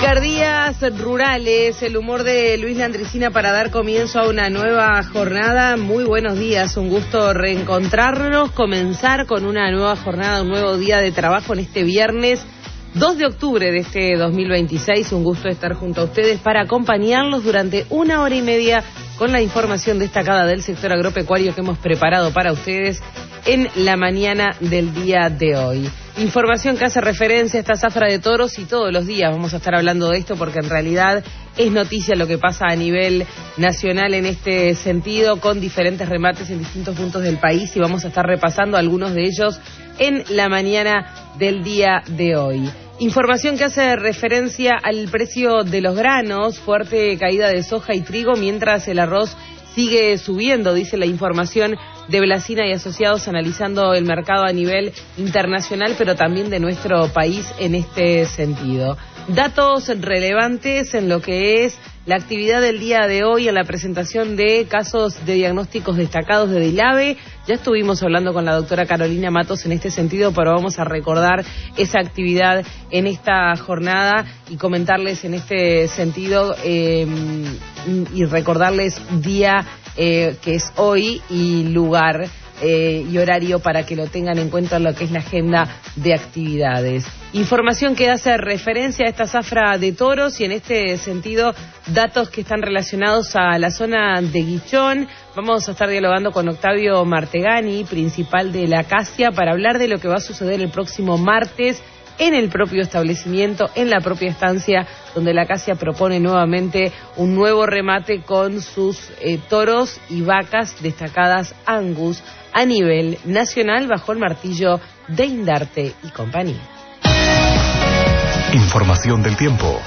Picardías rurales, el humor de Luis Landricina para dar comienzo a una nueva jornada. Muy buenos días, un gusto reencontrarnos, comenzar con una nueva jornada, un nuevo día de trabajo en este viernes 2 de octubre de este 2026. Un gusto estar junto a ustedes para acompañarlos durante 1 hora y media con la información destacada del sector agropecuario que hemos preparado para ustedes en la mañana del día de hoy. Información que hace referencia a esta zafra de toros y todos los días vamos a estar hablando de esto porque en realidad es noticia lo que pasa a nivel nacional en este sentido con diferentes remates en distintos puntos del país y vamos a estar repasando algunos de ellos en la mañana del día de hoy. Información que hace referencia al precio de los granos, fuerte caída de soja y trigo mientras el arroz sigue subiendo, dice la información de Blasina y Asociados analizando el mercado a nivel internacional, pero también de nuestro país en este sentido. Datos relevantes en lo que es la actividad del día de hoy en la presentación de casos de diagnósticos destacados de DILAVE. Ya estuvimos hablando con la doctora Carolina Matos en este sentido, pero vamos a recordar esa actividad en esta jornada y comentarles en este sentido y recordarles día que es hoy y lugar y horario para que lo tengan en cuenta en lo que es la agenda de actividades. Información que hace referencia a esta zafra de toros y en este sentido datos que están relacionados a la zona de Guichón. Vamos a estar dialogando con Octavio Martegani, principal de la Acacia, para hablar de lo que va a suceder el próximo martes en el propio establecimiento, en la propia estancia, donde la Acacia propone nuevamente un nuevo remate con sus toros y vacas destacadas Angus a nivel nacional bajo el martillo de Indarte y compañía. Información del tiempo.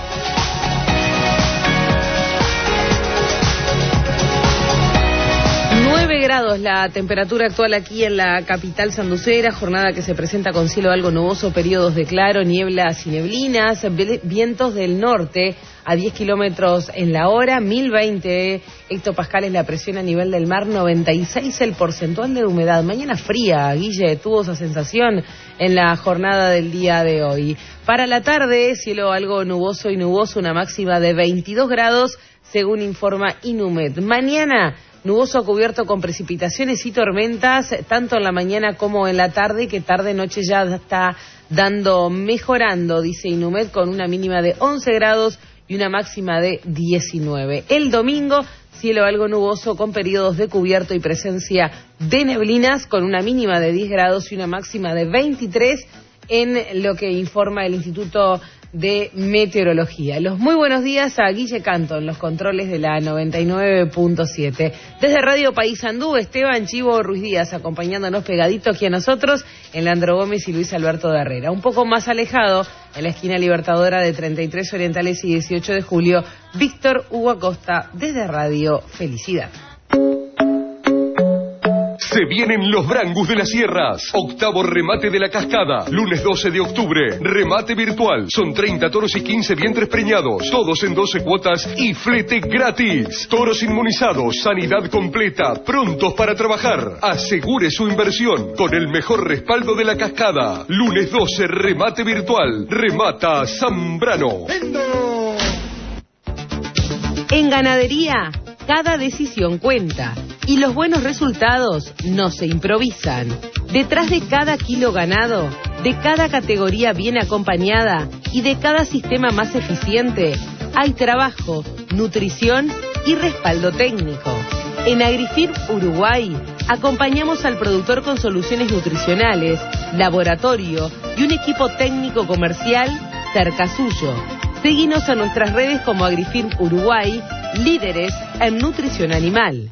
9 grados la temperatura actual aquí en la capital sanducera, jornada que se presenta con cielo algo nuboso, periodos de claro, nieblas y neblinas, vientos del norte a 10 kilómetros en la hora, 1020 hectopascales la presión a nivel del mar, 96 el porcentual de humedad. Mañana fría, Guille, tuvo esa sensación en la jornada del día de hoy. Para la tarde, cielo algo nuboso y nuboso, una máxima de 22 grados, según informa Inumet. Mañana, nuboso cubierto con precipitaciones y tormentas, tanto en la mañana como en la tarde, que tarde-noche ya está mejorando, dice Inumet, con una mínima de 11 grados y una máxima de 19. El domingo, cielo algo nuboso con periodos de cubierto y presencia de neblinas, con una mínima de 10 grados y una máxima de 23 en lo que informa el Instituto de Meteorología. Los muy buenos días a Guille Canto en los controles de la 99.7. Desde Radio Paysandú, Esteban Chivo Ruiz Díaz acompañándonos pegadito aquí a nosotros en Leandro Gómez y Luis Alberto de Herrera. Un poco más alejado, en la esquina Libertadora de 33 Orientales y 18 de Julio, Víctor Hugo Acosta desde Radio Felicidad. Se vienen los Brangus de las Sierras. Octavo remate de la cascada. Lunes 12 de octubre. Remate virtual. Son 30 toros y 15 vientres preñados. Todos en 12 cuotas y flete gratis. Toros inmunizados. Sanidad completa. Prontos para trabajar. Asegure su inversión con el mejor respaldo de la cascada. Lunes 12, remate virtual. Remata Zambrano. En ganadería, cada decisión cuenta y los buenos resultados no se improvisan. Detrás de cada kilo ganado, de cada categoría bien acompañada y de cada sistema más eficiente, hay trabajo, nutrición y respaldo técnico. En AgriFirm Uruguay, acompañamos al productor con soluciones nutricionales, laboratorio y un equipo técnico comercial cerca suyo. Seguinos a nuestras redes como AgriFirm Uruguay, líderes en nutrición animal.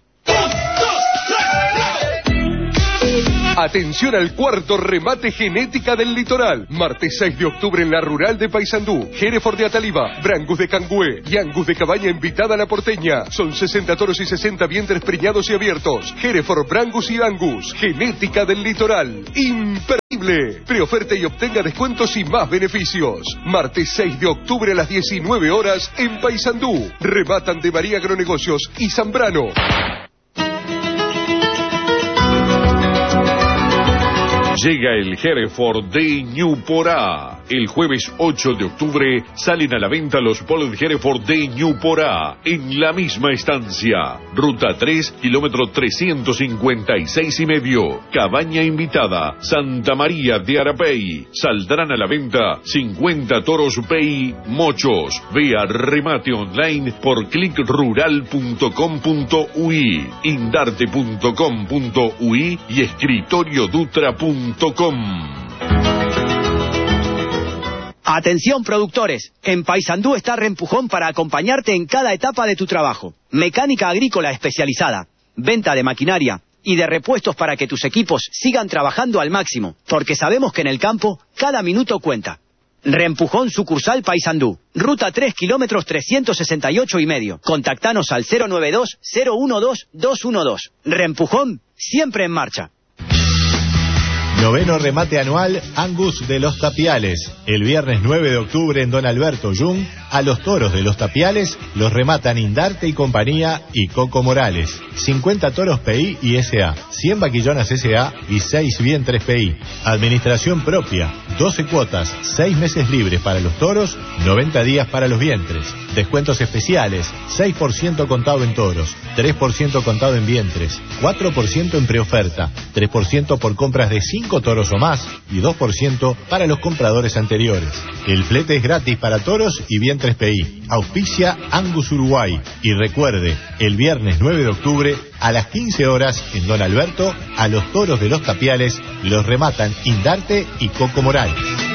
Atención al cuarto remate genética del litoral. Martes 6 de octubre en la rural de Paysandú. Hereford de Ataliva, Brangus de Cangüe y Angus de Cabaña invitada a la porteña. Son 60 toros y 60 vientres preñados y abiertos. Hereford, Brangus y Angus. Genética del litoral. Imperdible. Preoferta y obtenga descuentos y más beneficios. Martes 6 de octubre a las 19 horas en Paysandú. Rematan de María Agronegocios y Zambrano. Llega el Hereford de Ñuporá. El jueves 8 de octubre salen a la venta los Polled Hereford de Ñuporá en la misma estancia. Ruta 3, kilómetro 356,5. Cabaña invitada, Santa María de Arapey. Saldrán a la venta 50 toros Pey Mochos. Vea remate online por clickrural.com.ui, indarte.com.ui y escritoriodutra.com. Atención productores, en Paysandú está Reempujón para acompañarte en cada etapa de tu trabajo. Mecánica agrícola especializada, venta de maquinaria y de repuestos para que tus equipos sigan trabajando al máximo, porque sabemos que en el campo cada minuto cuenta. Reempujón sucursal Paysandú, ruta 3 kilómetros 368,5. Contactanos al 092-012-212. Reempujón, siempre en marcha. Noveno remate anual Angus de los Tapiales. El viernes 9 de octubre en Don Alberto Jung, a los toros de los Tapiales los rematan Indarte y Compañía y Coco Morales. 50 toros PI y SA, 100 vaquillonas SA y 6 vientres PI. Administración propia, 12 cuotas, 6 meses libres para los toros, 90 días para los vientres. Descuentos especiales, 6% contado en toros, 3% contado en vientres, 4% en preoferta, 3% por compras de 5 toros o más y 2% para los compradores anteriores. El flete es gratis para toros y vientres PI. Auspicia Angus Uruguay. Y recuerde, el viernes 9 de octubre a las 15 horas en Don Alberto, a los toros de los Tapiales los rematan Indarte y Coco Morales.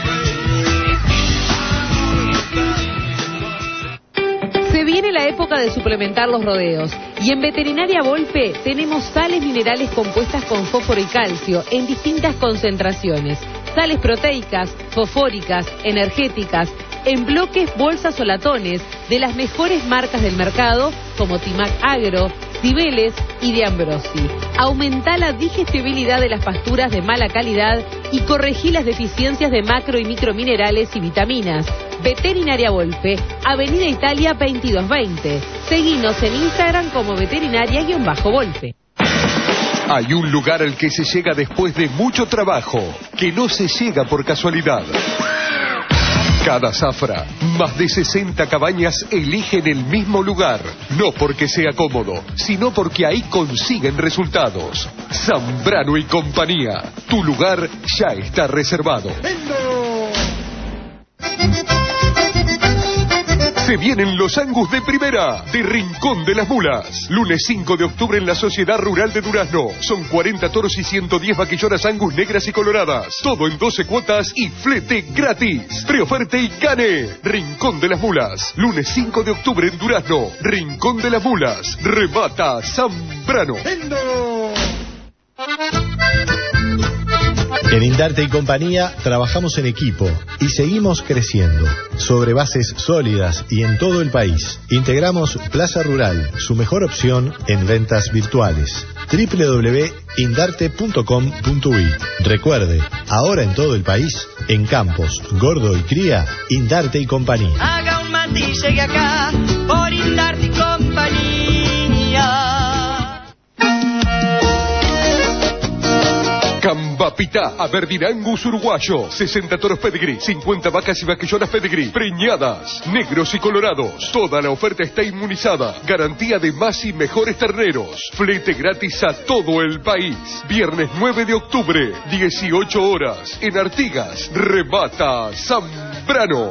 Se viene la época de suplementar los rodeos y en Veterinaria Volpe tenemos sales minerales compuestas con fósforo y calcio en distintas concentraciones. Sales proteicas, fosfóricas, energéticas, en bloques, bolsas o latones de las mejores marcas del mercado como Timac Agro, Cibeles y de Ambrosi. Aumenta la digestibilidad de las pasturas de mala calidad y corregí las deficiencias de macro y microminerales y vitaminas. Veterinaria Volpe, Avenida Italia 2220. Seguinos en Instagram como veterinaria-Volpe. Hay un lugar al que se llega después de mucho trabajo, que no se llega por casualidad. Cada zafra, más de 60 cabañas eligen el mismo lugar, no porque sea cómodo, sino porque ahí consiguen resultados. Zambrano y Compañía, tu lugar ya está reservado. Se vienen los Angus de primera, de Rincón de las Mulas. Lunes 5 de octubre en la Sociedad Rural de Durazno. Son 40 toros y 110 vaquillonas Angus negras y coloradas. Todo en 12 cuotas y flete gratis. Preoferte y gane. Rincón de las Mulas. Lunes 5 de octubre en Durazno. Rincón de las Mulas. Remata Zambrano. En Indarte y Compañía trabajamos en equipo y seguimos creciendo sobre bases sólidas y en todo el país. Integramos Plaza Rural, su mejor opción en ventas virtuales. www.indarte.com.uy. Recuerde, ahora en todo el país, en Campos, Gordo y Cría, Indarte y Compañía. Haga un mate y llegue acá por Indarte y Compañía. Cambapitá, Aberdeen Angus uruguayo, 60 toros Pedigree, 50 vacas y vaquillonas Pedigree, preñadas, negros y colorados. Toda la oferta está inmunizada. Garantía de más y mejores terneros. Flete gratis a todo el país. Viernes 9 de octubre, 18 horas, en Artigas. Remata Zambrano.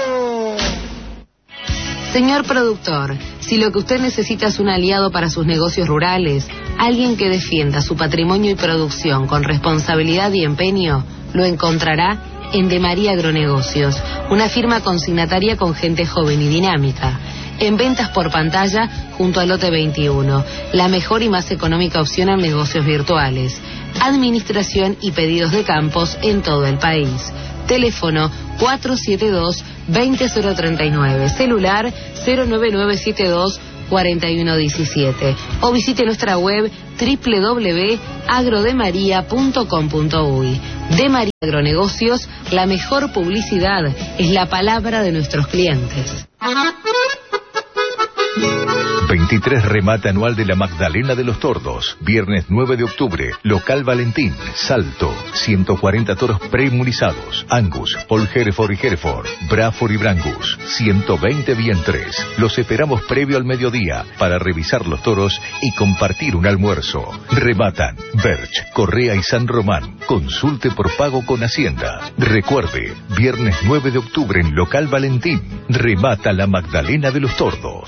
Señor productor, si lo que usted necesita es un aliado para sus negocios rurales, alguien que defienda su patrimonio y producción con responsabilidad y empeño, lo encontrará en De María Agronegocios, una firma consignataria con gente joven y dinámica. En ventas por pantalla junto al lote 21, la mejor y más económica opción en negocios virtuales. Administración y pedidos de campos en todo el país. Teléfono 472-20039, celular 09972-4117 o visite nuestra web www.agrodemaria.com.uy. De María Agronegocios, la mejor publicidad es la palabra de nuestros clientes. 23 remate anual de la Magdalena de los Tordos. Viernes 9 de octubre, local Valentín, Salto. 140 toros preinmunizados. Angus, Paul Hereford y Hereford, Braford y Brangus. 120 vientres. Los esperamos previo al mediodía para revisar los toros y compartir un almuerzo. Rematan Berch, Correa y San Román. Consulte por pago con Hacienda. Recuerde, viernes 9 de octubre en local Valentín. Remata la Magdalena de los Tordos.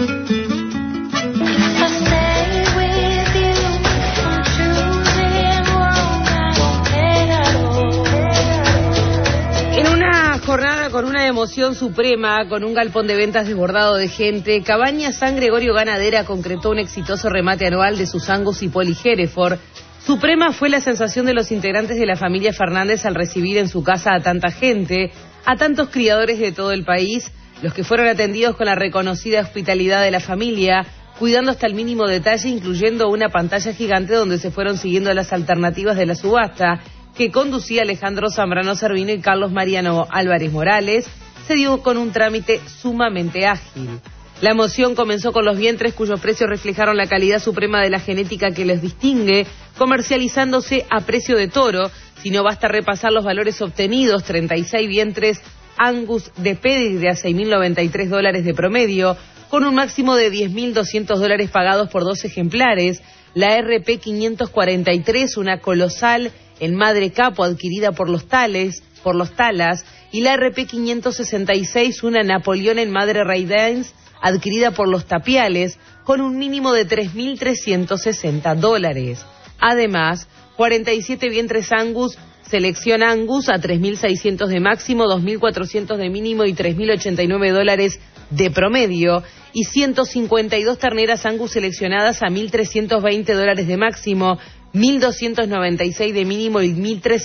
En una jornada con una emoción suprema, con un galpón de ventas desbordado de gente, Cabañas San Gregorio Ganadera concretó un exitoso remate anual de sus Angus y Poli Hereford. Suprema fue la sensación de los integrantes de la familia Fernández al recibir en su casa a tanta gente, a tantos criadores de todo el país, los que fueron atendidos con la reconocida hospitalidad de la familia, cuidando hasta el mínimo detalle, incluyendo una pantalla gigante donde se fueron siguiendo las alternativas de la subasta, que conducía Alejandro Zambrano Servino y Carlos Mariano Álvarez Morales, se dio con un trámite sumamente ágil. La emoción comenzó con los vientres cuyos precios reflejaron la calidad suprema de la genética que les distingue, comercializándose a precio de toro. Si no, basta repasar los valores obtenidos: 36 vientres Angus de pedigree a $6.093 de promedio, con un máximo de $10.200 pagados por 2 ejemplares. La RP 543, una colosal en madre capo adquirida por los Talas, y la RP 566, una Napoleón en madre Raidens adquirida por los Tapiales, con un mínimo de $3.360. Además, 47 vientres Angus, selección Angus a $3.600 de máximo, $2.400 de mínimo y $3.089 de promedio, y 152 terneras Angus seleccionadas a $1.320 de máximo, $1.296 de mínimo y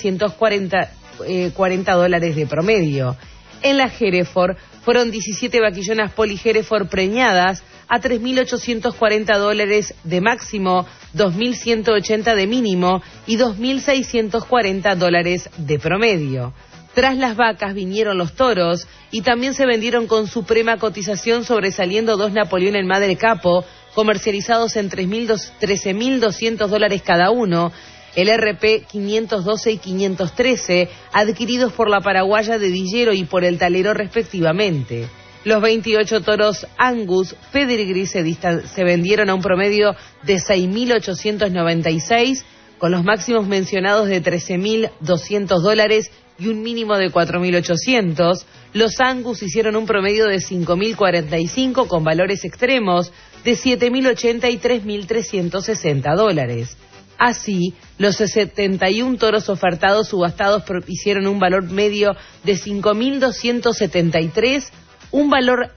$1.340 de promedio. En la Hereford fueron 17 vaquillonas Poli Hereford preñadas a $3.840 de máximo, $2.180 de mínimo y $2.640 de promedio. Tras las vacas vinieron los toros y también se vendieron con suprema cotización, sobresaliendo 2 Napoleón en madre capo, comercializados en $13.200 cada uno, el RP 512 y 513, adquiridos por la paraguaya de Villero y por el Talero respectivamente. Los 28 toros Angus pedigree se vendieron a un promedio de $6.896, con los máximos mencionados de $13.200 y un mínimo de $4.800. Los Angus hicieron un promedio de $5.045, con valores extremos de $7.080 y $3.360. Así, los 71 toros ofertados subastados hicieron un valor medio de $5.273, un valor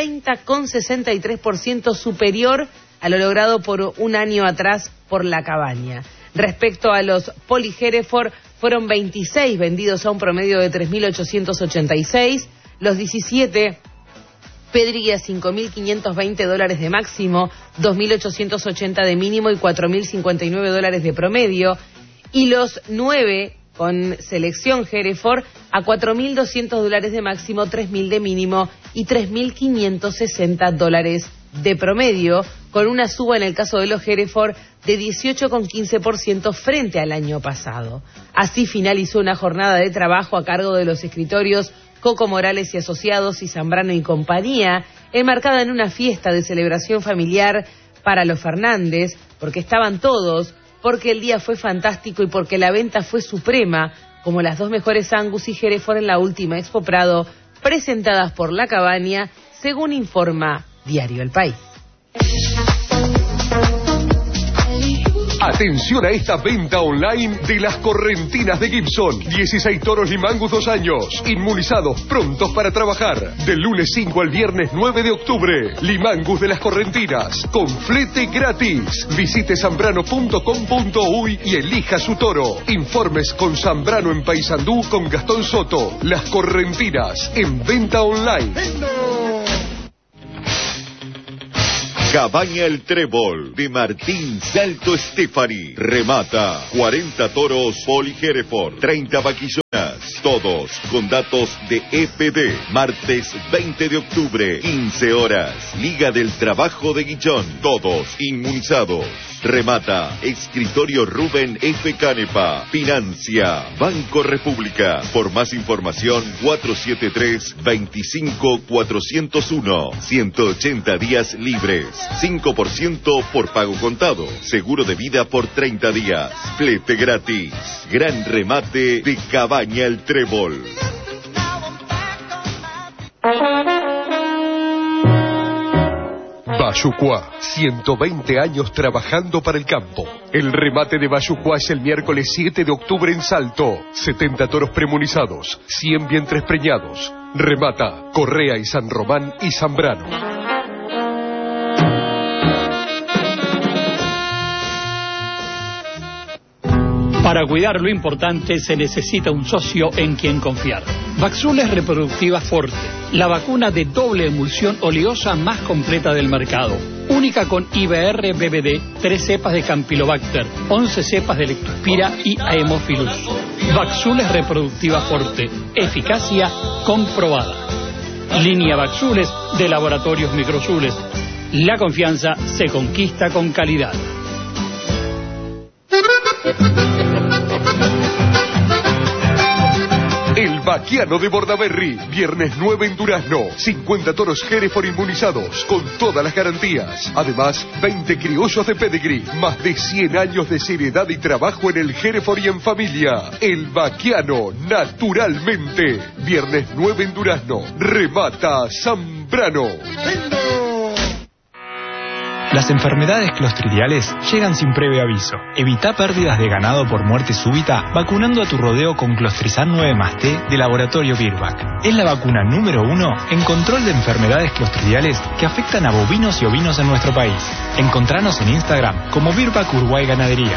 30,63% superior a lo logrado por un año atrás por la Cabaña. Respecto a los Poli Hereford, fueron 26 vendidos a un promedio de $3.886, los 17 pedigree a $5.520 de máximo, $2.880 de mínimo y $4.059 de promedio, y los 9 con selección Hereford a $4.200 de máximo, $3.000 de mínimo y $3.560 de promedio, con una suba en el caso de los Hereford de 18,15% frente al año pasado. Así finalizó una jornada de trabajo a cargo de los escritorios Coco Morales y Asociados y Zambrano y Compañía, enmarcada en una fiesta de celebración familiar para los Fernández, porque estaban todos, porque el día fue fantástico y porque la venta fue suprema, como las 2 mejores Angus y Hereford en la última Expo Prado, presentadas por La Cabaña, según informa Diario El País. Atención a esta venta online de las correntinas de Gibson. 16 toros Limangus 2 años, inmunizados, prontos para trabajar. Del lunes 5 al viernes 9 de octubre. Limangus de las Correntinas, con flete gratis. Visite zambrano.com.uy y elija su toro. Informes con Zambrano en Paysandú con Gastón Soto. Las Correntinas, en venta online. Cabaña El Trébol de Martín Salto Estefani. Remata 40 toros Poli Hereford, 30 vaquillonas, todo todos con datos de EPD. Martes 20 de octubre, 15 horas. Liga del Trabajo de Guichón. Todos inmunizados. Remata Escritorio Rubén F. Canepa. Financia Banco República. Por más información, 473-25-401. 180 días libres. 5% por pago contado. Seguro de vida por 30 días. Flete gratis. Gran remate de Cabaña El Trébol. Bayucuá, 120 años trabajando para el campo. El remate de Bayucuá es el miércoles 7 de octubre en Salto. 70 toros premunizados, 100 vientres preñados. Remata Correa y San Román y Zambrano. Para cuidar lo importante se necesita un socio en quien confiar. Vaxules Reproductiva Forte, la vacuna de doble emulsión oleosa más completa del mercado. Única con IBR-BBD, 3 cepas de Campylobacter, 11 cepas de Lectospira y Haemophilus. Vaxules Reproductiva Forte, eficacia comprobada. Línea Vaxules de Laboratorios Microzules. La confianza se conquista con calidad. El Baquiano de Bordaberry, viernes 9 en Durazno, 50 toros Hereford inmunizados, con todas las garantías. Además, 20 criollos de pedigree, más de 100 años de seriedad y trabajo en el Hereford y en familia. El Baquiano, naturalmente. Viernes 9 en Durazno, remata Zambrano. Las enfermedades clostridiales llegan sin previo aviso. Evita pérdidas de ganado por muerte súbita vacunando a tu rodeo con Clostrizan 9+T de Laboratorio Virbac. Es la vacuna número 1 en control de enfermedades clostridiales que afectan a bovinos y ovinos en nuestro país. Encontranos en Instagram como Virbac Uruguay Ganadería.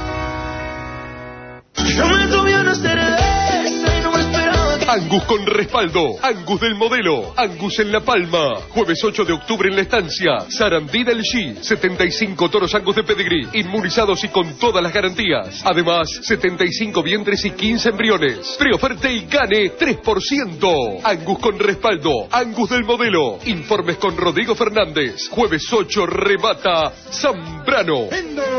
Angus con respaldo, Angus del modelo, Angus en La Palma. Jueves 8 de octubre en La Estancia, Sarandí del G, 75 toros Angus de pedigree, inmunizados y con todas las garantías. Además, 75 vientres y 15 embriones. Preoferte y gane 3%. Angus con respaldo, Angus del modelo. Informes con Rodrigo Fernández. Jueves 8 remata Zambrano.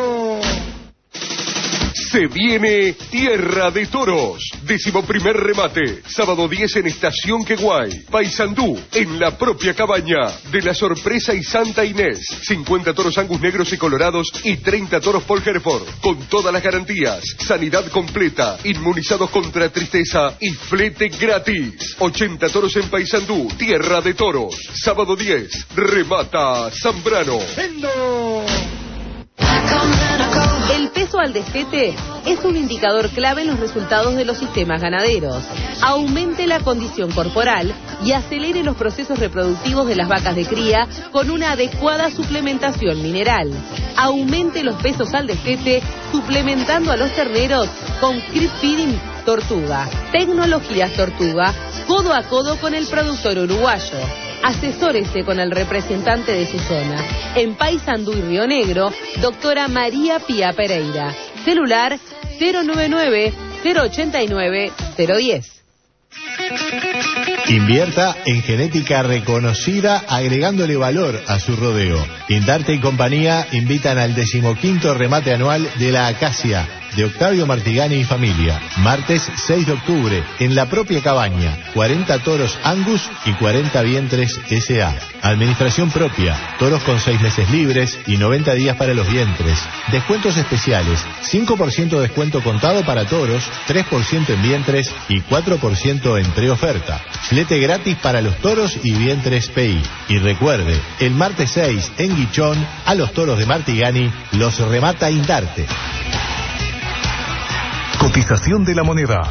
Se viene Tierra de Toros. 11º remate. Sábado 10 en Estación Queguay. Paysandú, en la propia cabaña de La Sorpresa y Santa Inés. 50 toros Angus negros y colorados y 30 toros Paul Hereford. Con todas las garantías. Sanidad completa. Inmunizados contra tristeza y flete gratis. 80 toros en Paysandú. Tierra de Toros. Sábado 10. Remata Zambrano. El peso al destete es un indicador clave en los resultados de los sistemas ganaderos. Aumente la condición corporal y acelere los procesos reproductivos de las vacas de cría con una adecuada suplementación mineral. Aumente los pesos al destete suplementando a los terneros con Crib Feeding Tortuga. Tecnologías Tortuga, codo a codo con el productor uruguayo. Asesórese con el representante de su zona. En Paysandú y Río Negro, doctora María Pía Pereira. Celular 099-089-010. Invierta en genética reconocida agregándole valor a su rodeo. Indarte y compañía invitan al 15º remate anual de la Acacia de Octavio Martigani y familia. Martes 6 de octubre en la propia cabaña. 40 toros Angus y 40 vientres SA. Administración propia. Toros con 6 meses libres y 90 días para los vientres. Descuentos especiales. 5% descuento contado para toros, 3% en vientres y 4% en preoferta. Flete gratis para los toros y vientres PI. Y recuerde, el martes 6 en Guichón, a los toros de Martigani los remata Indarte. Cotización de la moneda.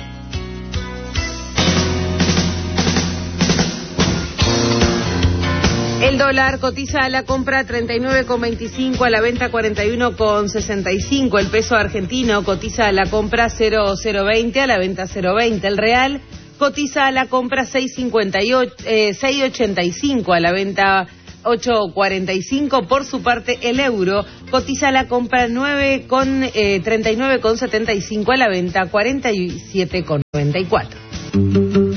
El dólar cotiza a la compra 39,25, a la venta 41,65. El peso argentino cotiza a la compra 0,020, a la venta 0,20. El real cotiza a la compra 6,85, a la venta 8.45. Por su parte, el euro cotiza la compra 39,75, a la venta 47,94.